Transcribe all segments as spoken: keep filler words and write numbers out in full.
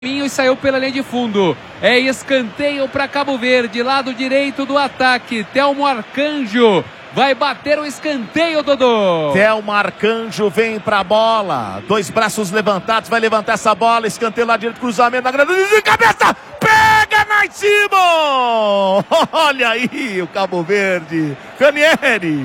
E saiu pela linha de fundo. É escanteio para Cabo Verde, lado direito do ataque. Thelmo Arcanjo vai bater o escanteio, Dodô. Thelmo Arcanjo vem pra bola. Dois braços levantados, vai levantar essa bola. Escanteio lá direito, cruzamento na grande de cabeça. Pega Naisimo! Olha aí o Cabo Verde. Ranieri.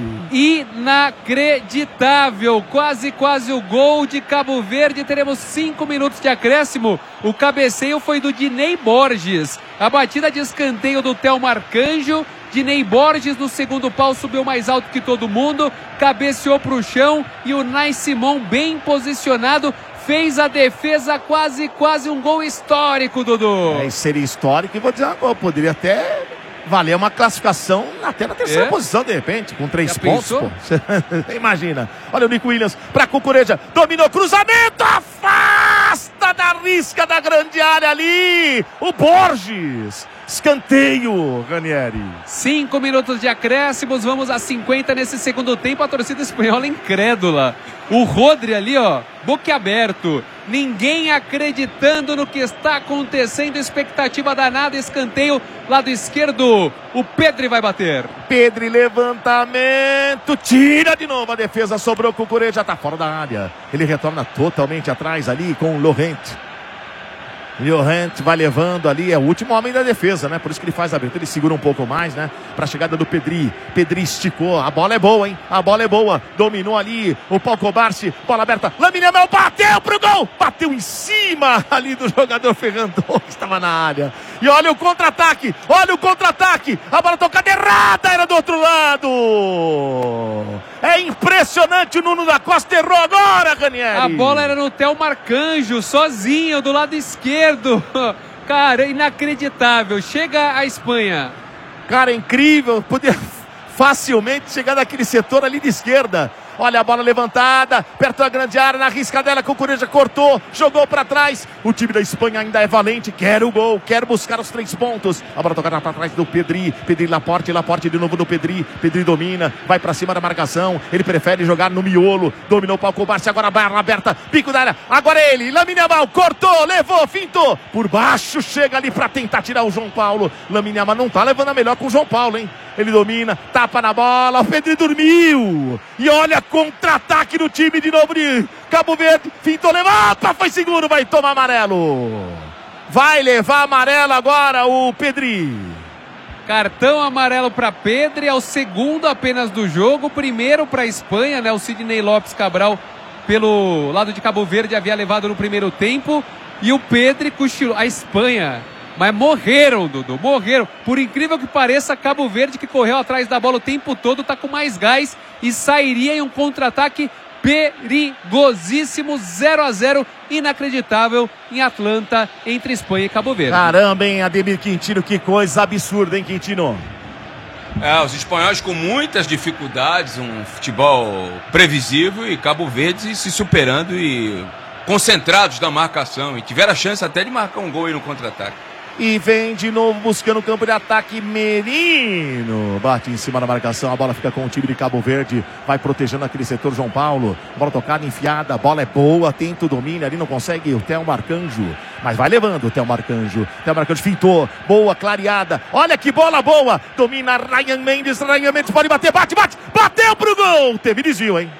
Inacreditável. Quase, quase o gol de Cabo Verde. Teremos cinco minutos de acréscimo. O cabeceio foi do Dinei Borges. A batida de escanteio do Thelmo Arcanjo. Dinei Borges no segundo pau subiu mais alto que todo mundo, cabeceou para o chão e o Naisimo bem posicionado fez a defesa, quase, quase um gol histórico, Dudu. É, seria histórico e vou dizer uma coisa, poderia até valer uma classificação até na terceira é. posição de repente, com três Já pontos. Pô. Imagina. Olha o Nico Williams para Cucureja, dominou, cruzamento, afasta da risca da grande área ali, o Borges. Escanteio, Ranieri. Cinco minutos de acréscimos, vamos a cinquenta nesse segundo tempo. A torcida espanhola incrédula. O Rodri ali, ó, boquiaberto. Ninguém acreditando no que está acontecendo. Expectativa danada, escanteio, lado esquerdo. O Pedri vai bater. Pedri, levantamento, tira de novo a defesa, sobrou com o Cucureja, já tá fora da área. Ele retorna totalmente atrás ali com o Laurent. Laurent vai levando ali, é o último homem da defesa, né? Por isso que ele faz a abertura, ele segura um pouco mais, né? Pra chegada do Pedri. Pedri esticou, a bola é boa, hein? A bola é boa, dominou ali o Pau Cobarci, bola aberta, Lamine Yamal bateu pro gol! Bateu em cima ali do jogador Ferran Torres, que estava na área. E olha o contra-ataque, olha o contra-ataque, a bola tocada errada, era do outro lado. É impressionante, o Nuno da Costa errou agora, Ranieri. A bola era no Thelmo Arcanjo, sozinho, do lado esquerdo. Cara, inacreditável. Chega a Espanha. Cara, incrível. Podia facilmente chegar naquele setor ali de esquerda. Olha a bola levantada, perto da grande área, na risca dela, Cucureja cortou, jogou para trás. O time da Espanha ainda é valente, quer o gol, quer buscar os três pontos. A bola tocada para trás do Pedri, Pedri Laporte, Laporte de novo do Pedri. Pedri domina, vai para cima da marcação. Ele prefere jogar no miolo, dominou o Pau Cobarci, agora a barra aberta, pico da área. Agora ele, Lamine Yamal, cortou, levou, fintou. Por baixo, chega ali para tentar tirar o João Paulo. Lamine Yamal não tá levando a melhor com o João Paulo, hein? Ele domina, tapa na bola, o Pedri dormiu. E olha, contra-ataque do time de novo de Cabo Verde. Fintou, levanta, foi seguro, vai tomar amarelo. Vai levar amarelo agora o Pedri. Cartão amarelo para Pedri, é o segundo apenas do jogo. Primeiro para a Espanha, né? O Sidney Lopes Cabral pelo lado de Cabo Verde havia levado no primeiro tempo. E o Pedri cochilou. A Espanha... Mas morreram, Dudu, morreram. Por incrível que pareça, Cabo Verde, que correu atrás da bola o tempo todo, tá com mais gás e sairia em um contra-ataque perigosíssimo. Zero a zero, inacreditável em Atlanta, entre Espanha e Cabo Verde. Caramba, hein, Ademir Quintino, que coisa absurda, hein, Quintino? É, os espanhóis com muitas dificuldades, um futebol previsível e Cabo Verde se superando e concentrados na marcação e tiveram a chance até de marcar um gol aí no contra-ataque. E vem de novo buscando o campo de ataque, Merino. Bate em cima da marcação, a bola fica com o time de Cabo Verde. Vai protegendo aquele setor, João Paulo. Bola tocada, enfiada, a bola é boa, tenta o domínio ali, não consegue o Thelmo Arcanjo. Mas vai levando o Thelmo Arcanjo. Thelmo Arcanjo fintou, boa, clareada. Olha que bola boa, domina Ryan Mendes. Ryan Mendes pode bater, bate, bate, bateu pro gol. Teve desvio, hein?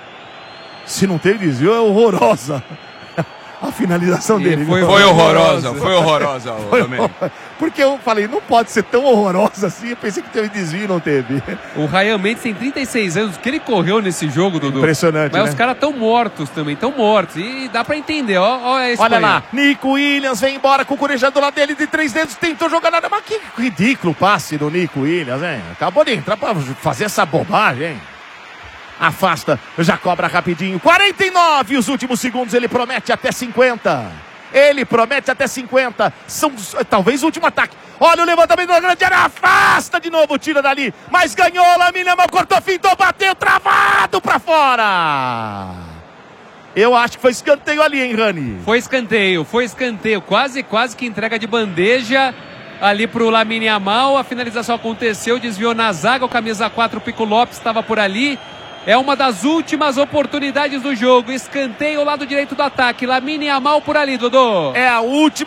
Se não teve desvio, é horrorosa. A finalização dele. Foi, foi horrorosa, foi horrorosa. Foi, porque eu falei, não pode ser tão horrorosa assim. Eu pensei que teve desvio e não teve. O Ryan Mendes tem trinta e seis anos. O que ele correu nesse jogo, Dudu? Impressionante, Mas né? os caras estão mortos também, estão mortos. E dá pra entender, ó. ó a Olha lá, Nico Williams vem embora com o Cucureja do lado dele de três dedos. Tentou jogar nada. Mas que ridículo passe do Nico Williams, hein? Acabou de entrar pra fazer essa bobagem, hein? Afasta, já cobra rapidinho. quarenta e nove, os últimos segundos, ele promete até cinquenta. Ele promete até cinquenta. São talvez o último ataque. Olha o levantamento da grande área. Afasta de novo, tira dali. Mas ganhou, Lamine Yamal cortou, fintou, bateu, travado pra fora. Eu acho que foi escanteio ali, hein, Rani? Foi escanteio, foi escanteio. Quase, quase que entrega de bandeja ali pro Lamine Yamal. A finalização aconteceu, desviou na zaga. O camisa quatro, Pico Lopes, estava por ali. É uma das últimas oportunidades do jogo. Escanteio ao lado direito do ataque. Lamine Yamal por ali, Dodô. É a última